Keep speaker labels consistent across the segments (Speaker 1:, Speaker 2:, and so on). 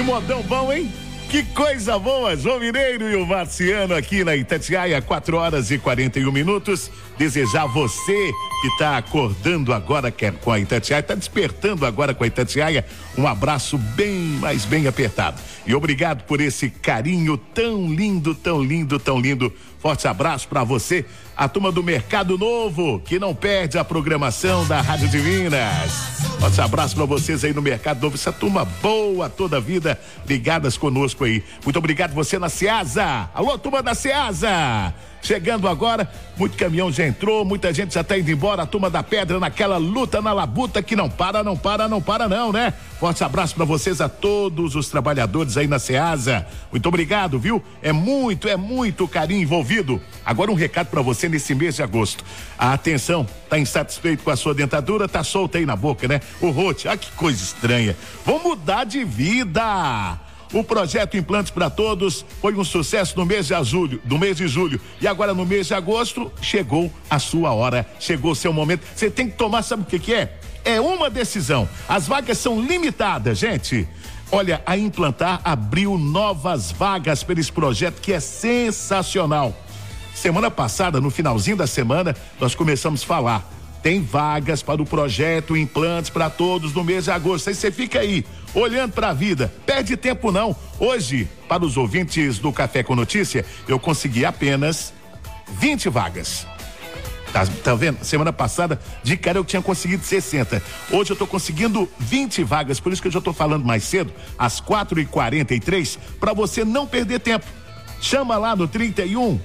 Speaker 1: modão bom, hein? Que coisa boa, João Mineiro e o Marciano aqui na Itatiaia, 4h41. Desejar você que está acordando agora com a Itatiaia, está despertando agora com a Itatiaia, um abraço bem, mas bem apertado. E obrigado por esse carinho tão lindo, tão lindo, tão lindo. Forte abraço para você, a turma do Mercado Novo, que não perde a programação da Rádio de Minas. Forte abraço para vocês aí no Mercado Novo, essa turma boa toda a vida, ligadas conosco aí. Muito obrigado você na Ceasa. Alô, turma da Ceasa. Chegando agora, muito caminhão já entrou, muita gente já está indo embora, a turma da pedra naquela luta na labuta que não para não, né? Forte abraço para vocês, a todos os trabalhadores aí na Ceasa. Muito obrigado, viu? É muito carinho envolvido. Agora um recado para você nesse mês de agosto. Atenção, tá insatisfeito com a sua dentadura? Tá solta aí na boca, né? O rote, que coisa estranha. Vamos mudar de vida. O projeto Implantes para Todos foi um sucesso no mês de julho, e agora no mês de agosto chegou a sua hora, chegou o seu momento. Você tem que tomar, sabe o que é? É uma decisão. As vagas são limitadas, gente. Olha, a Implantar abriu novas vagas para esse projeto que é sensacional. Semana passada, no finalzinho da semana, nós começamos a falar. Tem vagas para o projeto Implantes para Todos no mês de agosto. Aí você fica aí, olhando para a vida. Perde tempo não. Hoje, para os ouvintes do Café com Notícia, eu consegui apenas 20 vagas. Tá vendo? Semana passada, de cara eu tinha conseguido 60. Hoje eu tô conseguindo 20 vagas, por isso que eu já tô falando mais cedo, às 4h43, para você não perder tempo. Chama lá no 31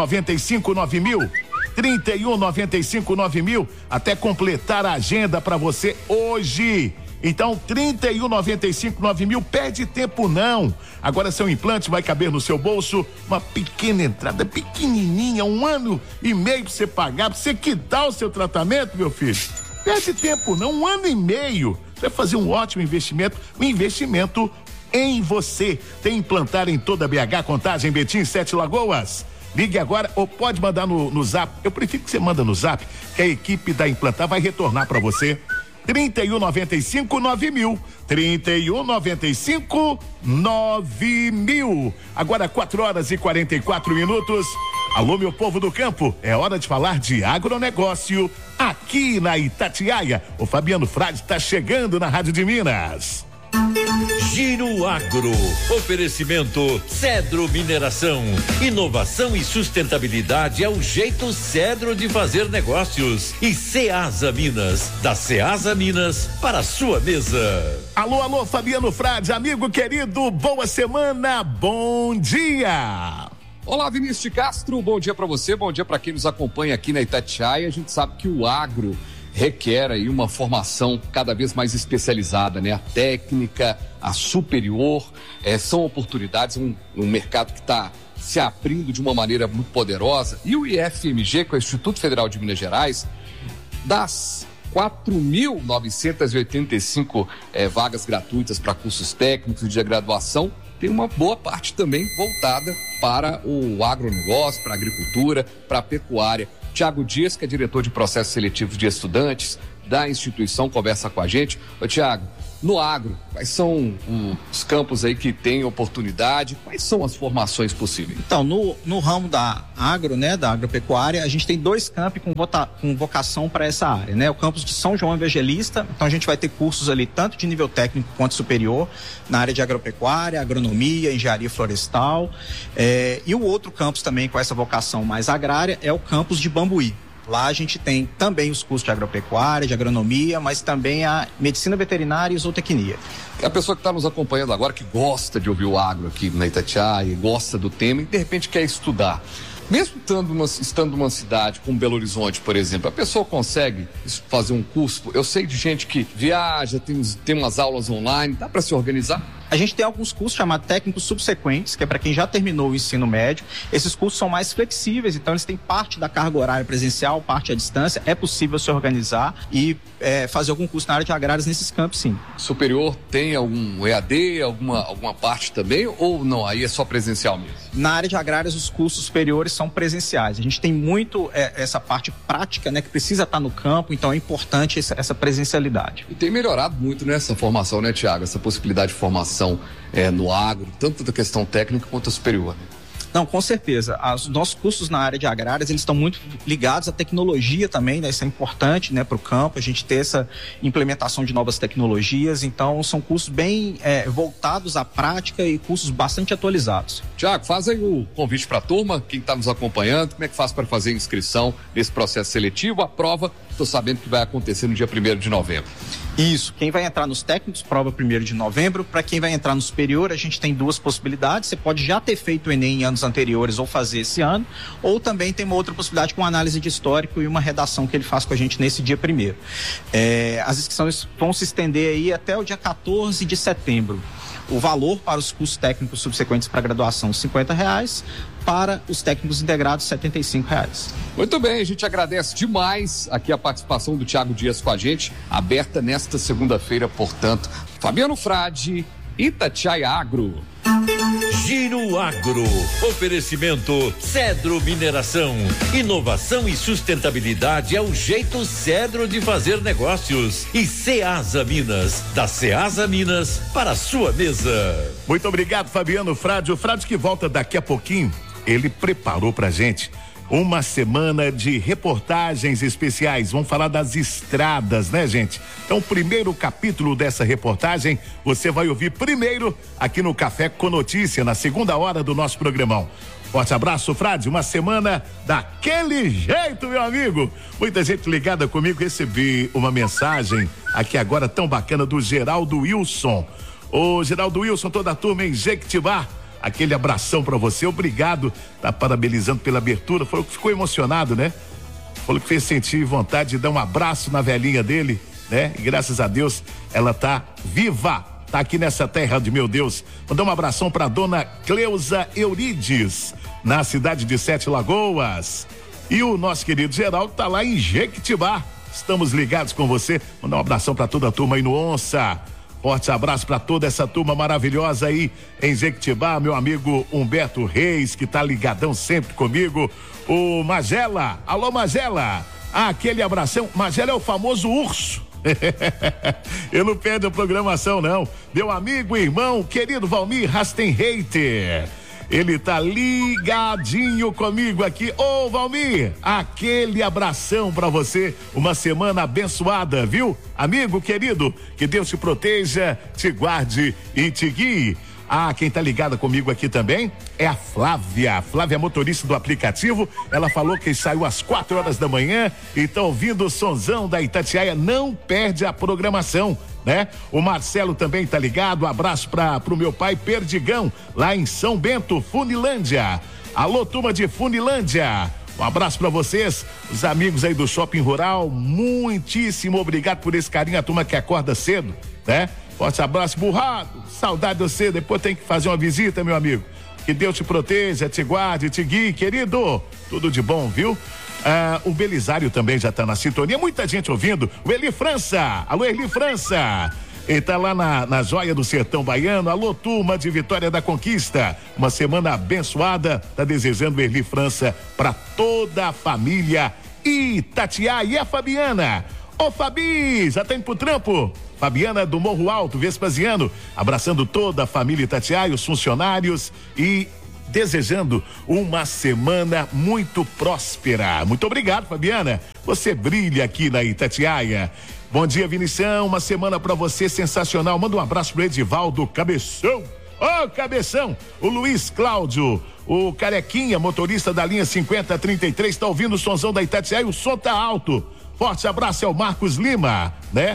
Speaker 1: 95 9000. 31 95 9000, até completar a agenda para você hoje. Então, 31 95 9000, perde tempo não. Agora seu implante vai caber no seu bolso, uma pequena entrada, pequenininha, 1 ano e meio para você pagar, para você quitar o seu tratamento, meu filho. Perde tempo não, 1 ano e meio. Você vai fazer um ótimo investimento, um investimento em você. Tem Implantar em toda BH, Contagem, Betim, 7 Lagoas. Ligue agora ou pode mandar no zap. Eu prefiro que você manda no zap, que a equipe da Implantar vai retornar para você. 31 95 9000. 31 95 9000. Agora 4h44. Alô, meu povo do campo, é hora de falar de agronegócio aqui na Itatiaia. O Fabiano Frade está chegando na Rádio de Minas.
Speaker 2: Giro Agro, oferecimento Cedro Mineração, inovação e sustentabilidade é o jeito Cedro de fazer negócios. E Ceasa Minas, da Ceasa Minas para a sua mesa.
Speaker 1: Alô, Fabiano Frade, amigo querido, boa semana, bom dia.
Speaker 3: Olá, Vinícius de Castro, bom dia para você, bom dia para quem nos acompanha aqui na Itatiaia. A gente sabe que o agro requer aí uma formação cada vez mais especializada, né? A técnica, a superior, são oportunidades, um mercado que está se abrindo de uma maneira muito poderosa. E o IFMG, que é o Instituto Federal de Minas Gerais, das 4.985 vagas gratuitas para cursos técnicos de graduação, tem uma boa parte também voltada para o agronegócio, para a agricultura, para a pecuária. Tiago Dias, que é diretor de processos seletivos de estudantes da instituição, conversa com a gente. Ô Tiago, no agro, quais são os campos aí que tem oportunidade? Quais são as formações possíveis?
Speaker 4: Então, no ramo da agro, né, da agropecuária, a gente tem 2 campi com vocação para essa área, né? O campus de São João Evangelista, então a gente vai ter cursos ali tanto de nível técnico quanto superior na área de agropecuária, agronomia, engenharia florestal, e o outro campus também com essa vocação mais agrária é o campus de Bambuí. Lá a gente tem também os cursos de agropecuária, de agronomia, mas também a medicina veterinária e zootecnia.
Speaker 3: A pessoa que está nos acompanhando agora, que gosta de ouvir o agro aqui na Itatiaia, gosta do tema e de repente quer estudar. Mesmo estando numa cidade como Belo Horizonte, por exemplo, a pessoa consegue fazer um curso? Eu sei de gente que viaja, tem umas aulas online, dá para se organizar?
Speaker 4: A gente tem alguns cursos chamados técnicos subsequentes, que é para quem já terminou o ensino médio. Esses cursos são mais flexíveis, então eles têm parte da carga horária presencial, parte à distância. É possível se organizar e fazer algum curso na área de agrárias nesses campos, sim.
Speaker 3: Superior tem algum EAD, alguma parte também, ou não? Aí é só presencial mesmo?
Speaker 4: Na área de agrárias, os cursos superiores são presenciais. A gente tem muito essa parte prática, né, que precisa estar no campo, então é importante essa presencialidade.
Speaker 3: E tem melhorado muito nessa formação, né, Tiago? Essa possibilidade de formação participação no agro, tanto da questão técnica quanto a superior, né?
Speaker 4: Não, com certeza. Os nossos cursos na área de agrárias, eles estão muito ligados à tecnologia também, né? Isso é importante, né, para o campo, a gente ter essa implementação de novas tecnologias. Então, são cursos bem voltados à prática e cursos bastante atualizados.
Speaker 3: Tiago, faz aí o convite para a turma, quem está nos acompanhando, como é que faz para fazer a inscrição nesse processo seletivo? A prova, estou sabendo que vai acontecer no dia 1º de novembro.
Speaker 4: Isso, quem vai entrar nos técnicos, prova 1º de novembro. Para quem vai entrar no superior, a gente tem duas possibilidades. Você pode já ter feito o Enem em anos anteriores ou fazer esse ano, ou também tem uma outra possibilidade com análise de histórico e uma redação que ele faz com a gente nesse dia 1º. As inscrições vão se estender aí até o dia 14 de setembro. O valor para os cursos técnicos subsequentes para graduação, R$50, para os técnicos integrados, R$75.
Speaker 3: Muito bem, a gente agradece demais aqui a participação do Thiago Dias com a gente, aberta nesta segunda-feira, portanto. Fabiano Frade, Itatiaia Agro.
Speaker 2: Giro Agro, oferecimento Cedro Mineração, inovação e sustentabilidade é o jeito Cedro de fazer negócios. E Ceasa Minas, da Ceasa Minas para a sua mesa.
Speaker 1: Muito obrigado, Fabiano Frade. O Frade que volta daqui a pouquinho, ele preparou pra gente uma semana de reportagens especiais. Vamos falar das estradas, né, gente? Então, o primeiro capítulo dessa reportagem você vai ouvir primeiro aqui no Café com Notícia, na segunda hora do nosso programão. Forte abraço, Frade. Uma semana daquele jeito, meu amigo. Muita gente ligada comigo. Recebi uma mensagem aqui agora tão bacana do Geraldo Wilson. Ô, Geraldo Wilson, toda a turma em Jequitibá. Aquele abração pra você, obrigado, tá parabenizando pela abertura, falou que ficou emocionado, né? Falou que fez sentir vontade de dar um abraço na velhinha dele, né? E graças a Deus, ela tá viva, tá aqui nessa terra de meu Deus. Mandar um abração pra dona Cleusa Eurides, na cidade de Sete Lagoas. E o nosso querido Geraldo tá lá em Jequitibá, estamos ligados com você, mandar um abração pra toda a turma aí no Onça. Forte abraço para toda essa turma maravilhosa aí em Jequitibá, meu amigo Humberto Reis, que tá ligadão sempre comigo. O Magela, alô Magela, aquele abração. Magela é o famoso urso. Eu não perdo a programação não. Meu amigo e irmão, querido Valmir Rastenreiter. Ele tá ligadinho comigo aqui. Ô, Valmir, aquele abração pra você, uma semana abençoada, viu? Amigo querido, que Deus te proteja, te guarde e te guie. Quem tá ligada comigo aqui também é a Flávia. Flávia é motorista do aplicativo. Ela falou que saiu às 4 horas da manhã e tá ouvindo o sonzão da Itatiaia. Não perde a programação, né? O Marcelo também tá ligado. Abraço pro meu pai Perdigão, lá em São Bento, Funilândia. Alô, turma de Funilândia. Um abraço pra vocês, os amigos aí do Shopping Rural. Muitíssimo obrigado por esse carinho, a turma que acorda cedo, né? Forte abraço, Burrado. Saudade de você. Depois tem que fazer uma visita, meu amigo. Que Deus te proteja, te guarde, te guie, querido. Tudo de bom, viu? O Belisário também já tá na sintonia. Muita gente ouvindo. O Eli França. Alô, Eli França. Ele tá lá na Joia do Sertão Baiano. Alô, turma de Vitória da Conquista. Uma semana abençoada. Tá desejando o Eli França pra toda a família. Itatiaia e a Fabiana. Ô, Fabi, já tá indo pro trampo? Fabiana do Morro Alto, Vespasiano, abraçando toda a família Itatiaia, os funcionários e desejando uma semana muito próspera. Muito obrigado, Fabiana. Você brilha aqui na Itatiaia. Bom dia, Vinição. Uma semana pra você sensacional. Manda um abraço pro Edivaldo Cabeção. Ô, Cabeção! O Luiz Cláudio, o Carequinha, motorista da linha 5033, tá ouvindo o sonzão da Itatiaia, o som tá alto. Forte abraço ao Marcos Lima, né?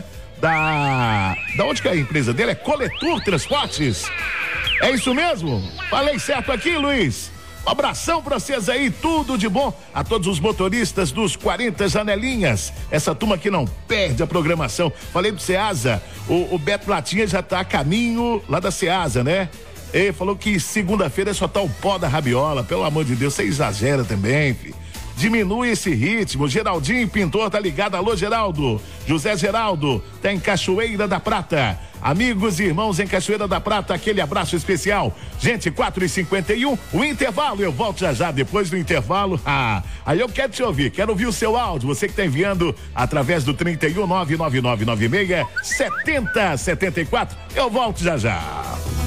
Speaker 1: Da onde que é a empresa dele? É Coletur Transportes? É isso mesmo? Falei certo aqui, Luiz? Um abração pra vocês aí, tudo de bom a todos os motoristas dos 40 janelinhas, essa turma que não perde a programação. Falei pro Ceasa, o Beto Latinha já tá a caminho lá da Ceasa, né? Ele falou que segunda-feira só tá o pó da rabiola, pelo amor de Deus, você exagera também, filho. Diminui esse ritmo. Geraldinho Pintor tá ligado. Alô, Geraldo. José Geraldo tá em Cachoeira da Prata. Amigos e irmãos em Cachoeira da Prata, aquele abraço especial. Gente, 4h51, o intervalo. Eu volto já depois do intervalo. Aí eu quero te ouvir, quero ouvir o seu áudio. Você que tá enviando através do 31 99996 7074. Eu volto já.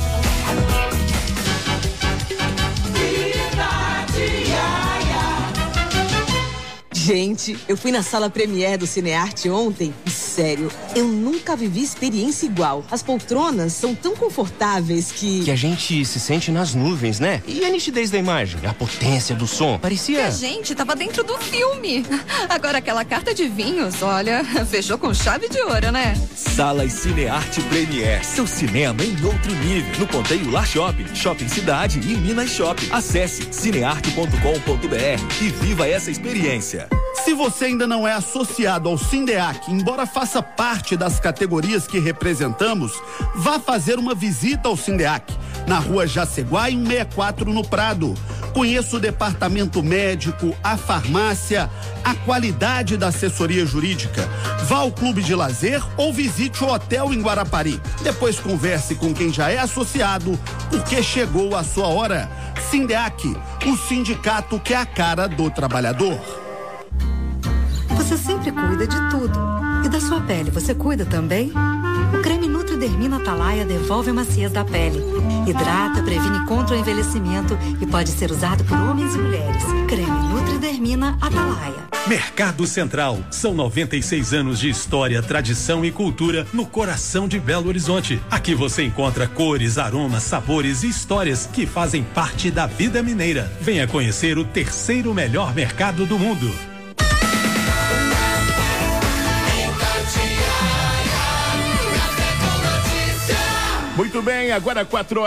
Speaker 5: Gente, eu fui na sala Premiere do Cinearte ontem e, sério, eu nunca vivi experiência igual. As poltronas são tão confortáveis que a gente se sente nas nuvens, né? E a nitidez da imagem, a potência do som, parecia...
Speaker 6: Que a gente tava dentro do filme. Agora aquela carta de vinhos, olha, fechou com chave de ouro, né?
Speaker 7: Salas Cinearte Premiere, seu cinema em outro nível. No Ponteio Lar Shopping, Shopping Cidade e Minas Shopping. Acesse cinearte.com.br e viva essa experiência.
Speaker 8: Se você ainda não é associado ao Sindeac, embora faça parte das categorias que representamos, vá fazer uma visita ao Sindeac, na rua Jaceguá, 164, no Prado. Conheça o departamento médico, a farmácia, a qualidade da assessoria jurídica. Vá ao clube de lazer ou visite o hotel em Guarapari. Depois converse com quem já é associado, porque chegou a sua hora. Sindeac, o sindicato que é a cara do trabalhador.
Speaker 9: Você sempre cuida de tudo. E da sua pele, você cuida também? O creme Nutridermina Atalaia devolve a maciez da pele. Hidrata, previne contra o envelhecimento e pode ser usado por homens e mulheres. Creme Nutridermina Atalaia.
Speaker 10: Mercado Central. São 96 anos de história, tradição e cultura no coração de Belo Horizonte. Aqui você encontra cores, aromas, sabores e histórias que fazem parte da vida mineira. Venha conhecer o terceiro melhor mercado do mundo.
Speaker 1: Muito bem, agora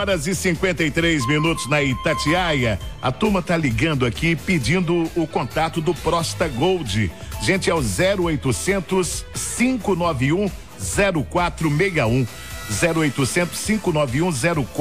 Speaker 1: 4h53 na Itatiaia. A turma tá ligando aqui pedindo o contato do Prosta Gold. Gente, é o 0800 591 0461. 0800 591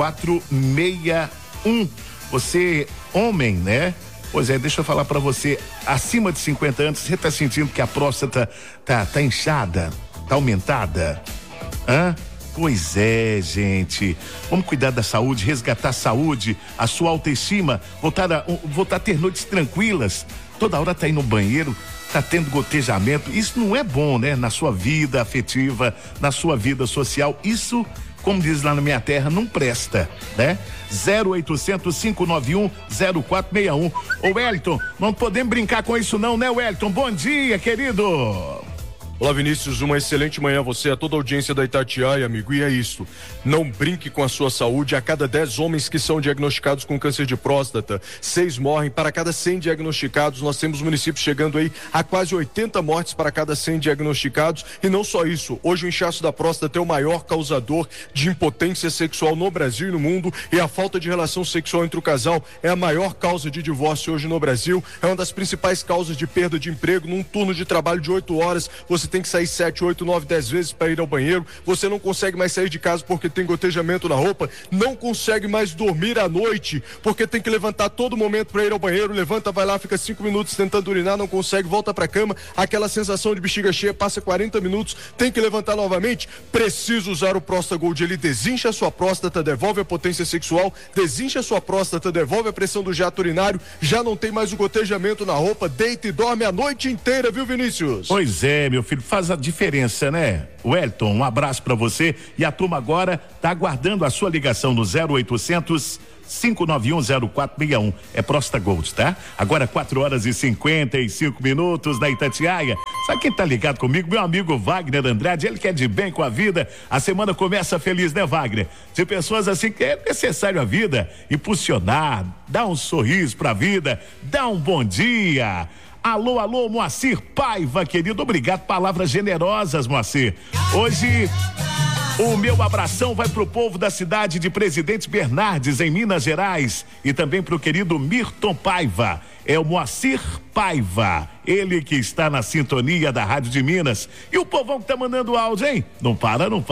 Speaker 1: 0461. Você, homem, né? Pois é, deixa eu falar pra você, acima de 50 anos, você tá sentindo que a próstata tá inchada, tá aumentada? Hã? Pois é, gente. Vamos cuidar da saúde, resgatar a saúde, a sua autoestima, voltar a ter noites tranquilas. Toda hora tá indo no banheiro, tá tendo gotejamento. Isso não é bom, né? Na sua vida afetiva, na sua vida social. Isso, como diz lá na minha terra, não presta, né? 0800 591 0461. Ô Wellington, não podemos brincar com isso não, né, Wellington? Bom dia, querido.
Speaker 11: Olá, Vinícius, uma excelente manhã a você, a toda a audiência da Itatiaia, amigo, e é isso, não brinque com a sua saúde. A cada 10 homens que são diagnosticados com câncer de próstata, 6 morrem. Para cada 100 diagnosticados, nós temos municípios chegando aí a quase 80 mortes para cada 100 diagnosticados. E não só isso, hoje o inchaço da próstata é o maior causador de impotência sexual no Brasil e no mundo, e a falta de relação sexual entre o casal é a maior causa de divórcio hoje no Brasil, é uma das principais causas de perda de emprego. Num turno de trabalho de 8 horas, você tem que sair 7, 8, 9, 10 vezes para ir ao banheiro. Você não consegue mais sair de casa porque tem gotejamento na roupa. Não consegue mais dormir à noite porque tem que levantar a todo momento para ir ao banheiro. Levanta, vai lá, fica 5 minutos tentando urinar, não consegue, volta para cama. Aquela sensação de bexiga cheia, passa 40 minutos, tem que levantar novamente. Precisa usar o Prosta Gold. Ele desincha a sua próstata, devolve a potência sexual, desincha a sua próstata, devolve a pressão do jato urinário. Já não tem mais o gotejamento na roupa. Deita e dorme a noite inteira, viu, Vinícius?
Speaker 1: Pois é, meu filho, faz a diferença, né? Wellington, um abraço pra você, e a turma agora tá aguardando a sua ligação no 0800 591 0461. É Prosta Gold, tá? Agora 4h55 na Itatiaia. Sabe quem tá ligado comigo? Meu amigo Wagner Andrade, ele quer de bem com a vida. A semana começa feliz, né, Wagner? De pessoas assim que é necessário a vida impulsionar, dar um sorriso pra vida, dar um bom dia. Alô, alô, Moacir Paiva, querido, obrigado, palavras generosas, Moacir. Hoje, o meu abração vai pro povo da cidade de Presidente Bernardes, em Minas Gerais, e também pro querido Mirton Paiva. É o Moacir Paiva, ele que está na sintonia da Rádio de Minas. E o povão que tá mandando áudio, hein? Não para não.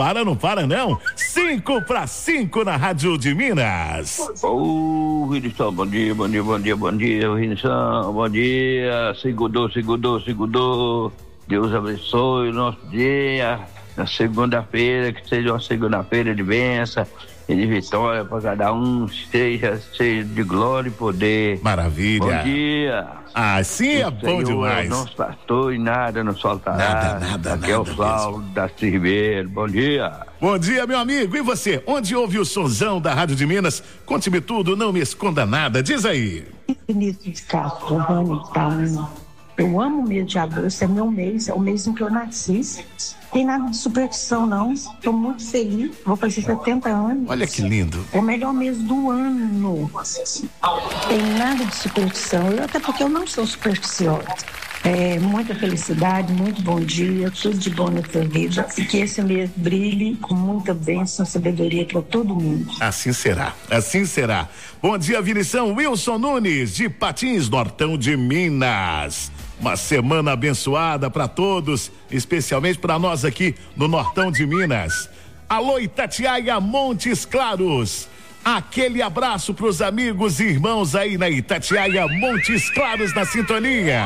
Speaker 1: 5-5 na Rádio de Minas.
Speaker 12: Rinissão, bom dia, Rinissão, bom dia. Segundou. Deus abençoe o nosso dia. Na segunda-feira, que seja uma segunda-feira de bênção e de vitória para cada um, seja cheio de glória e poder.
Speaker 1: Maravilha.
Speaker 12: Bom dia.
Speaker 1: Assim é bom demais.
Speaker 12: É o nosso pastor e nada nos faltará.
Speaker 1: Nada.
Speaker 12: Aqui é o Saulo da Ribeiro. Bom dia.
Speaker 1: Bom dia, meu amigo. E você? Onde ouve o sonzão da Rádio de Minas? Conte-me tudo, não me esconda nada. Diz aí.
Speaker 13: Vinícius de Castro, Eu amo o mês de agosto, é meu mês, é o mês em que eu nasci. Tem nada de superstição, não. Estou muito feliz. Vou fazer 70 anos.
Speaker 1: Olha que lindo.
Speaker 13: É o melhor mês do ano. Tem nada de superstição. Até porque eu não sou supersticiosa. Muita felicidade, muito bom dia, tudo de bom na sua vida. E que esse mês brilhe com muita bênção e sabedoria para todo mundo.
Speaker 1: Assim será, assim será. Bom dia, Vinição. Wilson Nunes, de Patins, Nortão de Minas. Uma semana abençoada para todos, especialmente para nós aqui no Nortão de Minas. Alô, Itatiaia, Montes Claros. Aquele abraço para os amigos e irmãos aí na Itatiaia, Montes Claros, na sintonia.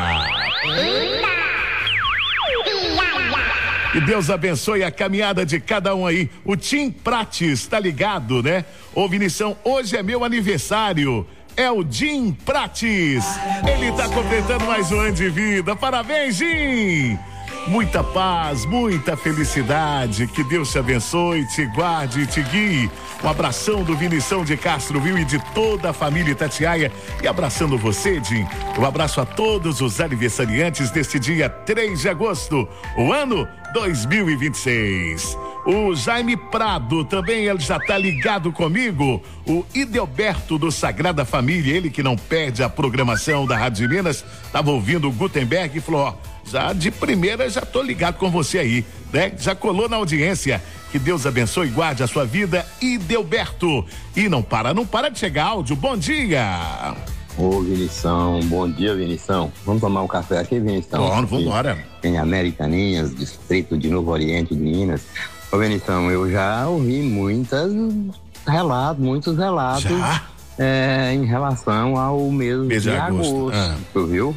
Speaker 1: E Deus abençoe a caminhada de cada um aí. O Tim Prates, tá ligado, né? Ô, Vinição, hoje é meu aniversário. É o Jim Prates. Ele tá completando mais um ano de vida. Parabéns, Jim! Muita paz, muita felicidade. Que Deus te abençoe, te guarde e te guie. Um abração do Vinição de Castro, viu? E de toda a família Itatiaia. E abraçando você, Jim. Um abraço a todos os aniversariantes deste dia 3 de agosto, o ano 2026. O Jaime Prado também, ele já tá ligado comigo. O Idelberto do Sagrada Família, ele que não perde a programação da Rádio de Minas, tava ouvindo o Gutenberg e falou, ó, já de primeira já tô ligado com você aí, né? Já colou na audiência. Que Deus abençoe e guarde a sua vida, Idelberto. E não para de chegar áudio. Bom dia.
Speaker 14: Ô, Vinição, bom dia, Vinição. Vamos tomar um café aqui, Vinição?
Speaker 1: Vamos embora.
Speaker 14: Em Americaninhas, distrito de Novo Oriente de Minas. Ô, Vinição, eu já ouvi muitos relatos em relação ao mês de agosto. Tu viu?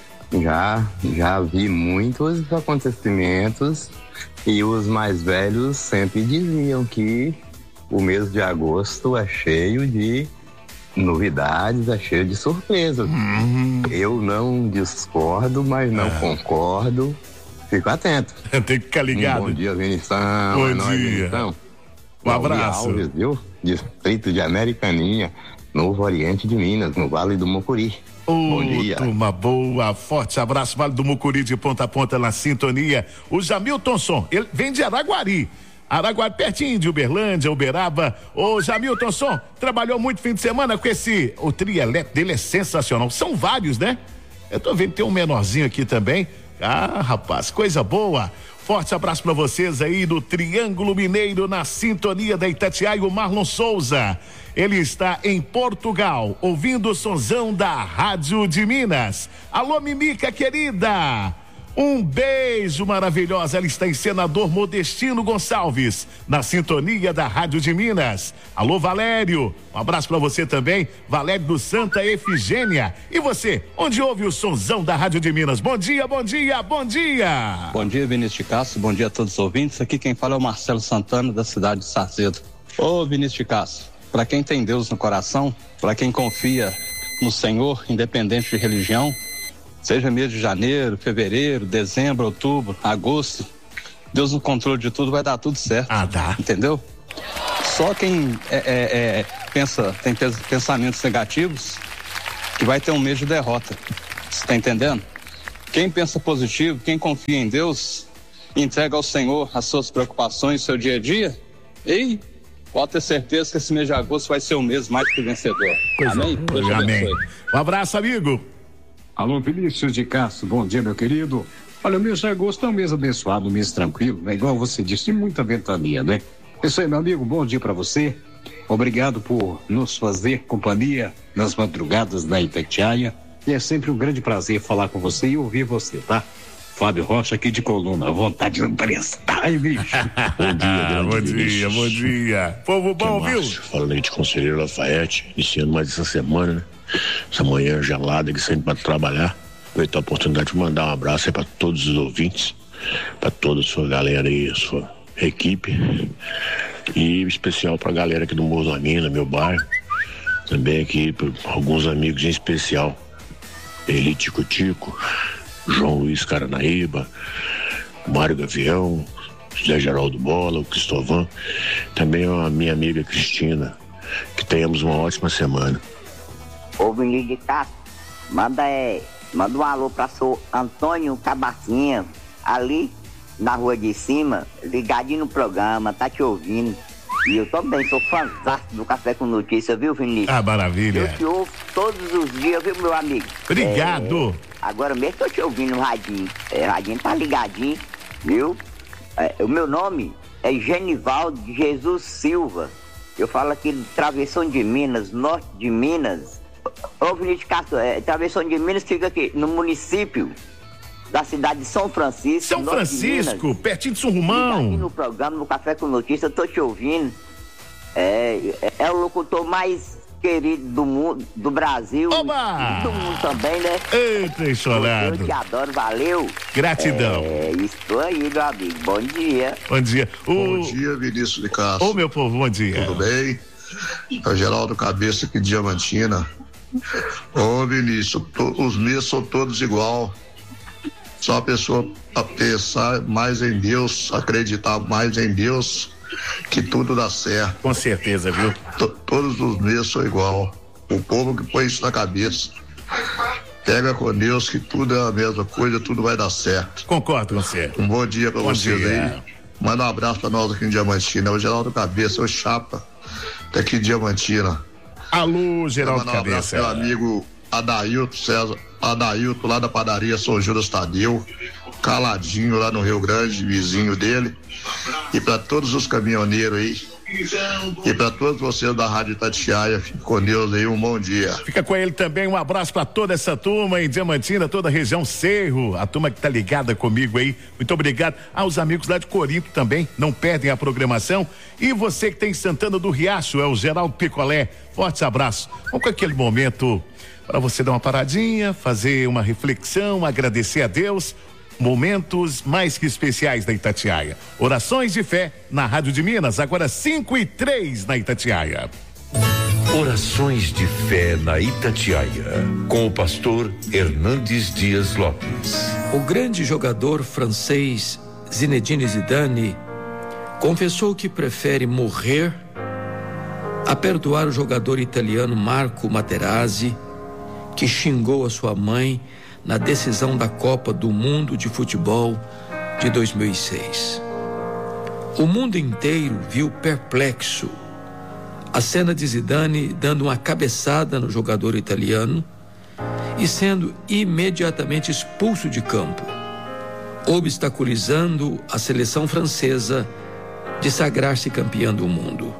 Speaker 14: Já vi muitos acontecimentos e os mais velhos sempre diziam que o mês de agosto é cheio de novidades, é cheio de surpresas. Eu não discordo, mas não concordo. Fico atento.
Speaker 1: Tem que ficar ligado.
Speaker 14: Bom dia, Vinição.
Speaker 1: Bom dia.
Speaker 14: Vinição.
Speaker 1: Um abraço.
Speaker 14: Alves, viu? Distrito de Americaninha, Novo Oriente de Minas, no Vale do Mucuri. Bom dia.
Speaker 1: Uma boa, forte abraço, Vale do Mucuri de ponta a ponta na sintonia. O Jamilton Som, ele vem de Araguari, pertinho de Uberlândia, Uberaba. Ô, Jamilton Som, trabalhou muito fim de semana com o trio elétrico dele é sensacional. São vários, né? Eu tô vendo que tem um menorzinho aqui também. Ah, rapaz, coisa boa. Forte abraço pra vocês aí do Triângulo Mineiro na sintonia da Itatiaia, o Marlon Souza. Ele está em Portugal, ouvindo o sonzão da Rádio de Minas. Alô, Mimica querida. Um beijo maravilhosa. Ela está em Senador Modestino Gonçalves, na sintonia da Rádio de Minas. Alô, Valério. Um abraço pra você também, Valério do Santa Efigênia. E você, onde ouve o sonzão da Rádio de Minas? Bom dia, bom dia, bom dia.
Speaker 15: Bom dia, Vinícius de Castro. Bom dia a todos os ouvintes. Aqui quem fala é o Marcelo Santana, da cidade de Sarzedo. Ô, Vinícius de Castro, para quem tem Deus no coração, para quem confia no Senhor, independente de religião, seja mês de janeiro, fevereiro, dezembro, outubro, agosto, Deus no controle de tudo, vai dar tudo certo.
Speaker 1: Dá.
Speaker 15: Entendeu? Só quem tem pensamentos negativos que vai ter um mês de derrota. Você tá entendendo? Quem pensa positivo, quem confia em Deus, entrega ao Senhor as suas preocupações, seu dia a dia, e pode ter certeza que esse mês de agosto vai ser um mês mais que vencedor. Amém?
Speaker 1: Amém. Um abraço, amigo.
Speaker 16: Alô, Vinícius de Castro, bom dia, meu querido. Olha, o mês de agosto é um mês abençoado, um mês tranquilo, né? Igual você disse, de muita ventania, né? Isso aí, meu amigo, bom dia pra você. Obrigado por nos fazer companhia nas madrugadas da Itatiaia. E é sempre um grande prazer falar com você e ouvir você, tá? Fábio Rocha aqui de Coluna, vontade de emprestar, hein, bicho?
Speaker 1: Bom dia, grande bom dia. Povo bom, viu?
Speaker 17: Falando aí de Conselheiro Lafayette, iniciando mais essa semana, né? Essa manhã gelada que sempre para trabalhar. Aproveitar a oportunidade de mandar um abraço aí para todos os ouvintes, para toda a sua galera aí, a sua equipe, e especial para a galera aqui do Morro da Mina, meu bairro, também aqui para alguns amigos em especial, Eli Tico Tico, João Luiz Caranaíba, Mário Gavião, José Geraldo Bola, o Cristóvão, também a minha amiga Cristina. Que tenhamos uma ótima semana.
Speaker 18: Ô, Vinícius de Castro, manda Manda um alô pra seu Antônio Cabacinha, ali na rua de cima, ligadinho no programa, tá te ouvindo. E eu também sou fãzão do Café com Notícia, viu, Vinícius?
Speaker 1: Ah, maravilha.
Speaker 18: Eu te ouço todos os dias, viu, meu amigo?
Speaker 1: Obrigado.
Speaker 18: Agora mesmo tô te ouvindo no radinho. O radinho tá ligadinho, viu? O meu nome é Genivaldo Jesus Silva. Eu falo aqui de Travessão de Minas, norte de Minas. Ô, Vinícius Castro, Travessão de Minas fica aqui no município da cidade de São Francisco.
Speaker 1: São Francisco, pertinho de São Romão.
Speaker 18: Aqui no programa, no Café com Notícia, eu tô te ouvindo. É o locutor mais querido do mundo, do Brasil.
Speaker 1: Oba!
Speaker 18: E do mundo também, né?
Speaker 1: Eita, enxolado.
Speaker 18: Eu te adoro, valeu.
Speaker 1: Gratidão.
Speaker 18: Estou aí, meu amigo. Bom dia.
Speaker 1: Bom dia.
Speaker 19: Bom dia, Vinícius de Castro.
Speaker 1: Ô, meu povo, bom dia.
Speaker 19: Tudo bem? É o Geraldo Cabeça aqui de Diamantina. Ô, Vinícius, os meus são todos igual. Só a pessoa a pensar mais em Deus, acreditar mais em Deus, que tudo dá certo.
Speaker 1: Com certeza, viu?
Speaker 19: Todos os meus são igual. O povo que põe isso na cabeça, pega com Deus que tudo é a mesma coisa, tudo vai dar certo.
Speaker 1: Concordo com você.
Speaker 19: Um bom dia pra vocês aí. Manda um abraço pra nós aqui em Diamantina. O Geraldo Cabeça, o Chapa, daqui de Diamantina.
Speaker 1: Alô, Geraldo Cabeça.
Speaker 19: Um abraço meu amigo Adailton César, Adailton lá da padaria São Judas Tadeu, Caladinho lá no Rio Grande, vizinho dele, e para todos os caminhoneiros aí, e para todos vocês da Rádio Itatiaia, fique com Deus aí, um bom dia.
Speaker 1: Fica com ele também, um abraço para toda essa turma em Diamantina, toda a região Cerro, a turma que tá ligada comigo aí, muito obrigado aos amigos lá de Corinto também, não perdem a programação, e você que tem em Santana do Riacho, é o Geraldo Picolé, forte abraço, vamos com aquele momento para você dar uma paradinha, fazer uma reflexão, agradecer a Deus, momentos mais que especiais da Itatiaia. Orações de fé na Rádio de Minas, agora 5:03 na Itatiaia.
Speaker 2: Orações de fé na Itatiaia, com o pastor Hernandes Dias Lopes.
Speaker 20: O grande jogador francês Zinedine Zidane confessou que prefere morrer a perdoar o jogador italiano Marco Materazzi, que xingou a sua mãe na decisão da Copa do Mundo de Futebol de 2006. O mundo inteiro viu perplexo a cena de Zidane dando uma cabeçada no jogador italiano e sendo imediatamente expulso de campo, obstaculizando a seleção francesa de sagrar-se campeã do mundo.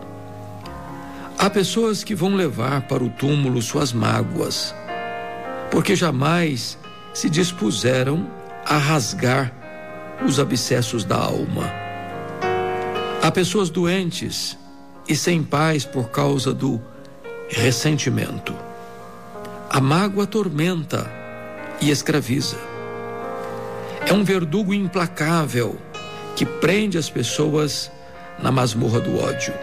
Speaker 20: Há pessoas que vão levar para o túmulo suas mágoas, porque jamais se dispuseram a rasgar os abscessos da alma. Há pessoas doentes e sem paz por causa do ressentimento. A mágoa atormenta e escraviza. É um verdugo implacável que prende as pessoas na masmorra do ódio.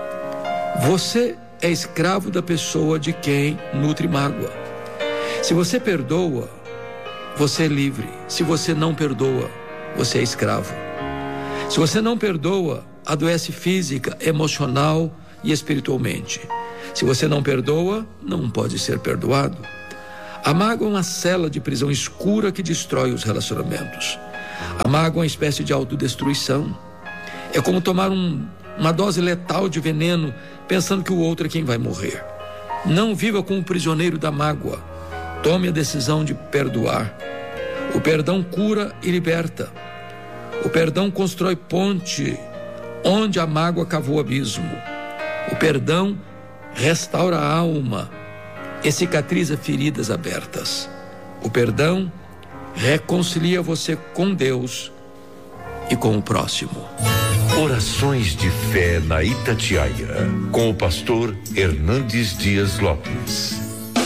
Speaker 20: Você é escravo da pessoa de quem nutre mágoa. Se você perdoa, você é livre. Se você não perdoa, você é escravo. Se você não perdoa, adoece física, emocional e espiritualmente. Se você não perdoa, não pode ser perdoado. A mágoa é uma cela de prisão escura que destrói os relacionamentos. A mágoa é uma espécie de autodestruição. É como tomar uma dose letal de veneno pensando que o outro é quem vai morrer. Não viva como prisioneiro da mágoa. Tome a decisão de perdoar. O perdão cura e liberta. O perdão constrói ponte onde a mágoa cavou abismo. O perdão restaura a alma e cicatriza feridas abertas. O perdão reconcilia você com Deus e com o próximo.
Speaker 2: Orações de fé na Itatiaia, com o pastor Hernandes Dias Lopes.